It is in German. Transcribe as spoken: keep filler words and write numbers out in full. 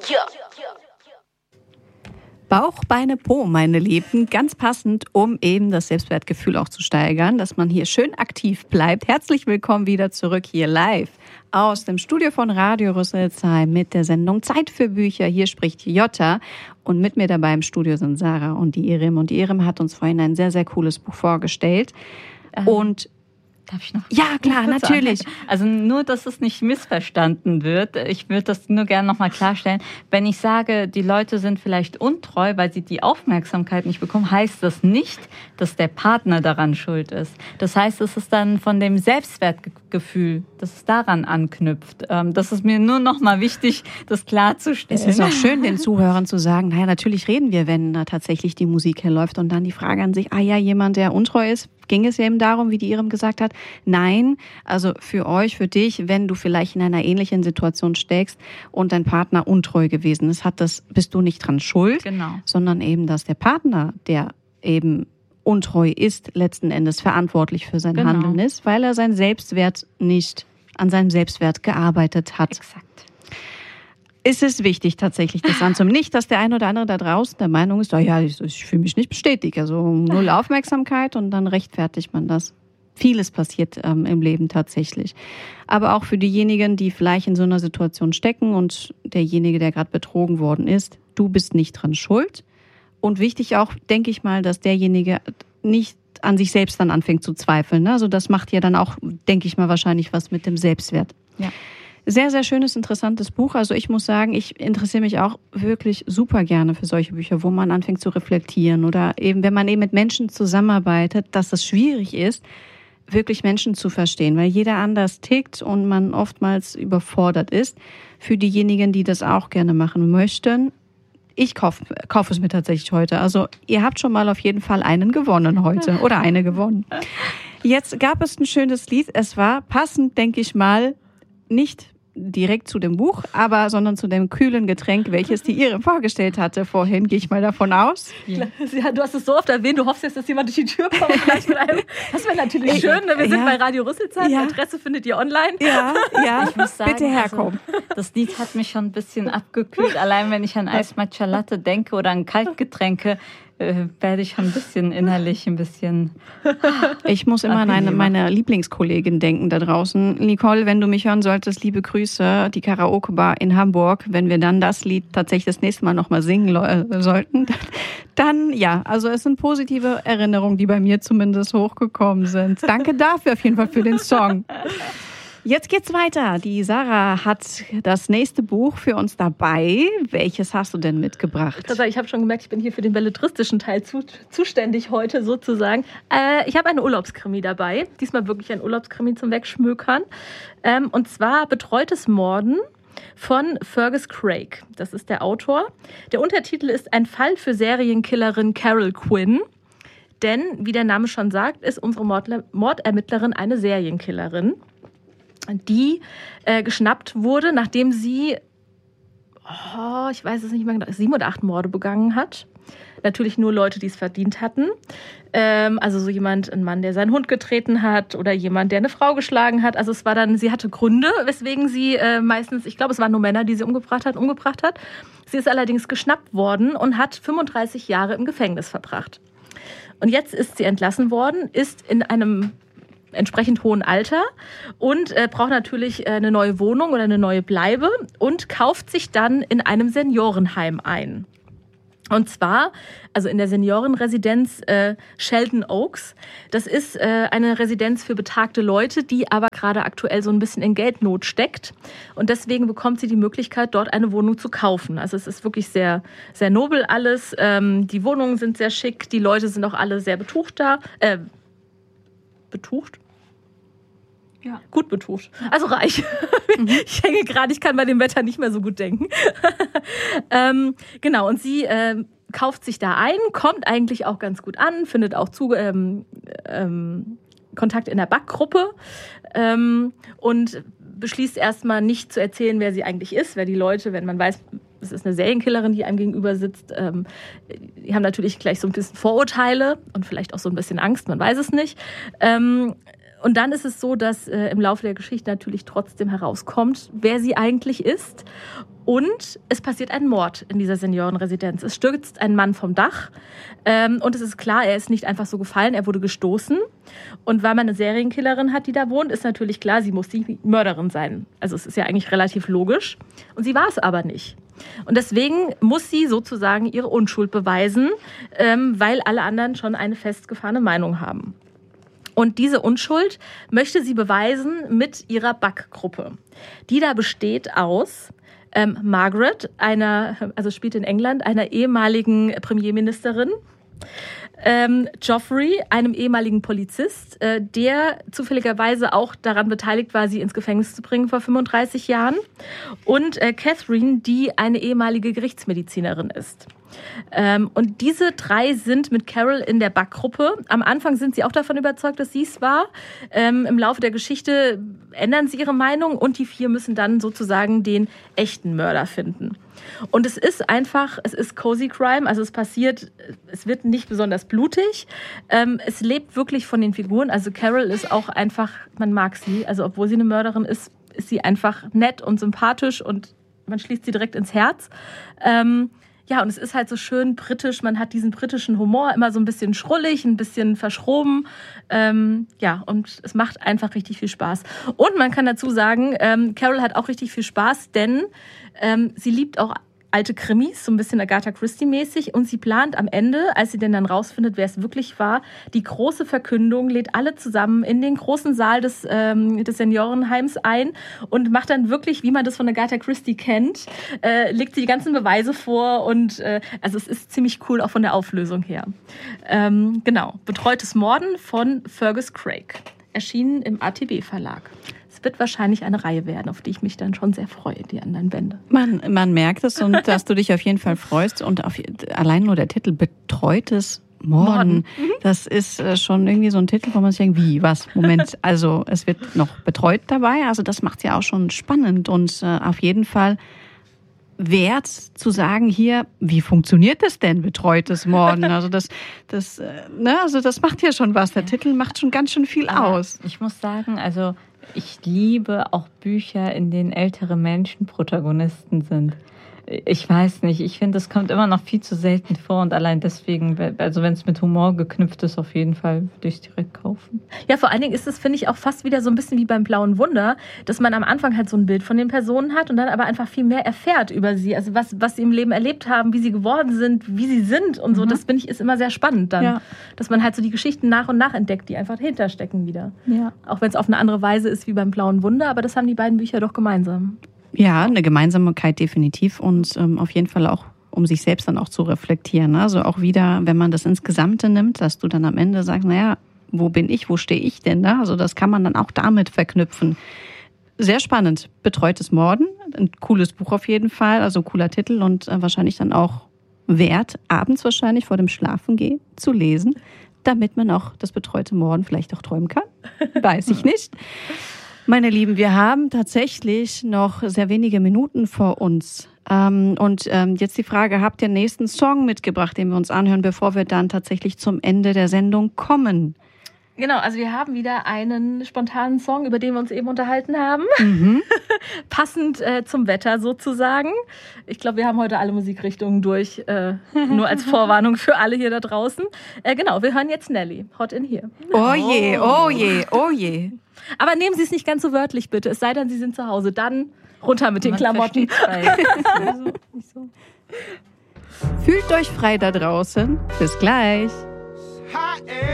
Bauch, Beine, Po, meine Lieben, ganz passend, um eben das Selbstwertgefühl auch zu steigern, dass man hier schön aktiv bleibt. Herzlich willkommen wieder zurück hier live aus dem Studio von Radio Rüsselsheim mit der Sendung Zeit für Bücher. Hier spricht Jota und mit mir dabei im Studio sind Sarah und die Irim. Und die Irim hat uns vorhin ein sehr, sehr cooles Buch vorgestellt. Ähm. Und Darf ich noch? Ja, klar, natürlich. Also nur, dass es nicht missverstanden wird. Ich würde das nur gerne nochmal klarstellen. Wenn ich sage, die Leute sind vielleicht untreu, weil sie die Aufmerksamkeit nicht bekommen, heißt das nicht, dass der Partner daran schuld ist. Das heißt, es ist dann von dem Selbstwertgefühl, dass es daran anknüpft. Das ist mir nur nochmal wichtig, das klarzustellen. Es ist auch schön, den Zuhörern zu sagen, naja, natürlich reden wir, wenn da tatsächlich die Musik herläuft und dann die Frage an sich, ah ja, jemand, der untreu ist, ging es ja eben darum, wie die Irim gesagt hat, nein, also für euch, für dich, wenn du vielleicht in einer ähnlichen Situation steckst und dein Partner untreu gewesen ist, hat das, bist du nicht dran schuld, genau, sondern eben, dass der Partner, der eben untreu ist, letzten Endes verantwortlich für sein genau. Handeln ist, weil er seinen Selbstwert nicht, an seinem Selbstwert gearbeitet hat. Exakt. Ist es wichtig tatsächlich, das anzunehmen. Nicht, dass der eine oder andere da draußen der Meinung ist, oh ja, ich, ich fühle mich nicht bestätigt. Also null Aufmerksamkeit und dann rechtfertigt man das. Vieles passiert ähm, im Leben tatsächlich. Aber auch für diejenigen, die vielleicht in so einer Situation stecken und derjenige, der gerade betrogen worden ist, du bist nicht dran schuld. Und wichtig auch, denke ich mal, dass derjenige nicht an sich selbst dann anfängt zu zweifeln. Also das macht ja dann auch, denke ich mal, wahrscheinlich was mit dem Selbstwert. Ja. Sehr, sehr schönes, interessantes Buch. Also ich muss sagen, ich interessiere mich auch wirklich super gerne für solche Bücher, wo man anfängt zu reflektieren oder eben, wenn man eben mit Menschen zusammenarbeitet, dass es schwierig ist, wirklich Menschen zu verstehen, weil jeder anders tickt und man oftmals überfordert ist. Für diejenigen, die das auch gerne machen möchten, ich kaufe kauf es mir tatsächlich heute. Also ihr habt schon mal auf jeden Fall einen gewonnen heute oder eine gewonnen. Jetzt gab es ein schönes Lied. Es war passend, denke ich mal, nicht direkt zu dem Buch, aber sondern zu dem kühlen Getränk, welches die Irim vorgestellt hatte vorhin, gehe ich mal davon aus. Ja. Ja, du hast es so oft erwähnt, du hoffst jetzt, dass jemand durch die Tür kommt und gleich mit einem. Das wäre natürlich ich, schön, wir sind ja. bei Radio Rüsselsheim, ja. Adresse findet ihr online. Ja, ja. Ich muss sagen, bitte herkommen. Also, das Lied hat mich schon ein bisschen abgekühlt, allein wenn ich an Eis Matcha Latte denke oder an Kaltgetränke, äh, werde ich schon ein bisschen innerlich ein bisschen. Ich muss immer an eine meiner Lieblingskollegin denken da draußen. Nicole, wenn du mich hören solltest, liebe Grüße, die Karaoke-Bar in Hamburg. Wenn wir dann das Lied tatsächlich das nächste Mal nochmal singen äh, sollten, dann ja, also es sind positive Erinnerungen, die bei mir zumindest hochgekommen sind. Danke dafür auf jeden Fall für den Song. Jetzt geht's weiter. Die Sarah hat das nächste Buch für uns dabei. Welches hast du denn mitgebracht? Ich habe schon gemerkt, ich bin hier für den belletristischen Teil zu, zuständig heute sozusagen. Äh, ich habe eine Urlaubskrimi dabei. Diesmal wirklich ein Urlaubskrimi zum Wegschmökern. Ähm, und zwar Betreutes Morden von Fergus Craig. Das ist der Autor. Der Untertitel ist Ein Fall für Serienkillerin Carol Quinn. Denn, wie der Name schon sagt, ist unsere Mordle- Mordermittlerin eine Serienkillerin, die äh, geschnappt wurde, nachdem sie, oh, ich weiß es nicht mehr genau, sieben oder acht Morde begangen hat. Natürlich nur Leute, die es verdient hatten. Ähm, also so jemand, ein Mann, der seinen Hund getreten hat oder jemand, der eine Frau geschlagen hat. Also es war dann, sie hatte Gründe, weswegen sie äh, meistens, ich glaube, es waren nur Männer, die sie umgebracht hat, umgebracht hat. Sie ist allerdings geschnappt worden und hat fünfunddreißig Jahre im Gefängnis verbracht. Und jetzt ist sie entlassen worden, ist in einem entsprechend hohen Alter und äh, braucht natürlich äh, eine neue Wohnung oder eine neue Bleibe und kauft sich dann in einem Seniorenheim ein. Und zwar, also in der Seniorenresidenz äh, Sheldon Oaks. Das ist äh, eine Residenz für betagte Leute, die aber gerade aktuell so ein bisschen in Geldnot steckt. Und deswegen bekommt sie die Möglichkeit, dort eine Wohnung zu kaufen. Also es ist wirklich sehr, sehr nobel alles. Ähm, die Wohnungen sind sehr schick, die Leute sind auch alle sehr betucht da. Äh, betucht? Ja. Gut betucht. Also reich. Mhm. Ich hänge gerade, ich kann bei dem Wetter nicht mehr so gut denken. ähm, genau, und sie äh, kauft sich da ein, kommt eigentlich auch ganz gut an, findet auch zu, ähm, ähm, Kontakt in der Backgruppe ähm, und beschließt erstmal nicht zu erzählen, wer sie eigentlich ist, wer die Leute, wenn man weiß, es ist eine Serienkillerin, die einem gegenüber sitzt, ähm, die haben natürlich gleich so ein bisschen Vorurteile und vielleicht auch so ein bisschen Angst, man weiß es nicht. Ähm, Und dann ist es so, dass äh, im Laufe der Geschichte natürlich trotzdem herauskommt, wer sie eigentlich ist. Und es passiert ein Mord in dieser Seniorenresidenz. Es stürzt ein Mann vom Dach. Ähm, und es ist klar, er ist nicht einfach so gefallen, er wurde gestoßen. Und weil man eine Serienkillerin hat, die da wohnt, ist natürlich klar, sie muss die Mörderin sein. Also es ist ja eigentlich relativ logisch. Und sie war es aber nicht. Und deswegen muss sie sozusagen ihre Unschuld beweisen, ähm, weil alle anderen schon eine festgefahrene Meinung haben. Und diese Unschuld möchte sie beweisen mit ihrer Backgruppe, die da besteht aus ähm, Margaret, einer, also spielt in England, einer ehemaligen Premierministerin, ähm, Geoffrey, einem ehemaligen Polizist, äh, der zufälligerweise auch daran beteiligt war, sie ins Gefängnis zu bringen vor fünfunddreißig Jahren, und äh, Catherine, die eine ehemalige Gerichtsmedizinerin ist. Ähm, und diese drei sind mit Carol in der Backgruppe. Am Anfang sind sie auch davon überzeugt, dass sie es war. Ähm, im Laufe der Geschichte ändern sie ihre Meinung und die vier müssen dann sozusagen den echten Mörder finden. Und es ist einfach, es ist Cozy Crime, also es passiert, es wird nicht besonders blutig. Ähm, es lebt wirklich von den Figuren. Also Carol ist auch einfach, man mag sie. Also obwohl sie eine Mörderin ist, ist sie einfach nett und sympathisch und man schließt sie direkt ins Herz. Ähm, Ja, und es ist halt so schön britisch. Man hat diesen britischen Humor, immer so ein bisschen schrullig, ein bisschen verschroben. Ähm, ja, und es macht einfach richtig viel Spaß. Und man kann dazu sagen, ähm, Carol hat auch richtig viel Spaß, denn ähm, sie liebt auch alte Krimis, so ein bisschen Agatha Christie-mäßig. Und sie plant am Ende, als sie denn dann rausfindet, wer es wirklich war, die große Verkündung, lädt alle zusammen in den großen Saal des, ähm, des Seniorenheims ein und macht dann wirklich, wie man das von Agatha Christie kennt, äh, legt sie die ganzen Beweise vor. Und äh, also es ist ziemlich cool, auch von der Auflösung her. Ähm, genau, Betreutes Morden von Fergus Craig. Erschienen im A T B-Verlag. Es wird wahrscheinlich eine Reihe werden, auf die ich mich dann schon sehr freue, die anderen Bände. Man, man merkt es und dass du dich auf jeden Fall freust. Und auf, allein nur der Titel Betreutes Morden, Morden. Mhm. Das ist schon irgendwie so ein Titel, wo man sich denkt, wie, was, Moment, also es wird noch betreut dabei. Also das macht es ja auch schon spannend und äh, auf jeden Fall wert zu sagen hier, wie funktioniert das denn, betreutes Morden? Also das, das, ne, also das macht ja schon was. Der Titel macht schon ganz schön viel aus. Ich muss sagen, also ich liebe auch Bücher, in denen ältere Menschen Protagonisten sind. Ich weiß nicht, ich finde, das kommt immer noch viel zu selten vor und allein deswegen, also wenn es mit Humor geknüpft ist, auf jeden Fall würde ich es direkt kaufen. Ja, vor allen Dingen ist es, finde ich, auch fast wieder so ein bisschen wie beim Blauen Wunder, dass man am Anfang halt so ein Bild von den Personen hat und dann aber einfach viel mehr erfährt über sie, also was, was sie im Leben erlebt haben, wie sie geworden sind, wie sie sind und so. Mhm. Das, finde ich, ist immer sehr spannend dann, ja. Dass man halt so die Geschichten nach und nach entdeckt, die einfach dahinter stecken wieder. Ja. Auch wenn es auf eine andere Weise ist wie beim Blauen Wunder, aber das haben die beiden Bücher doch gemeinsam. Ja, eine Gemeinsamkeit definitiv und ähm, auf jeden Fall auch, um sich selbst dann auch zu reflektieren. Also auch wieder, wenn man das Insgesamte nimmt, dass du dann am Ende sagst, naja, wo bin ich, wo stehe ich denn da? Also das kann man dann auch damit verknüpfen. Sehr spannend. Betreutes Morden, ein cooles Buch auf jeden Fall, also cooler Titel und äh, wahrscheinlich dann auch wert, abends wahrscheinlich vor dem Schlafengehen zu lesen, damit man auch das betreute Morden vielleicht auch träumen kann. Weiß ich nicht. Meine Lieben, wir haben tatsächlich noch sehr wenige Minuten vor uns. Ähm, und ähm, jetzt die Frage, habt ihr den nächsten Song mitgebracht, den wir uns anhören, bevor wir dann tatsächlich zum Ende der Sendung kommen? Genau, also wir haben wieder einen spontanen Song, über den wir uns eben unterhalten haben. Mhm. Passend äh, zum Wetter sozusagen. Ich glaube, wir haben heute alle Musikrichtungen durch, äh, nur als Vorwarnung für alle hier da draußen. Äh, genau, wir hören jetzt Nelly, Hot in Here. Oh je, oh je, oh je. Aber nehmen Sie es nicht ganz so wörtlich, bitte. Es sei denn, Sie sind zu Hause. Dann runter mit den Man Klamotten. Fühlt euch frei da draußen. Bis gleich. Hot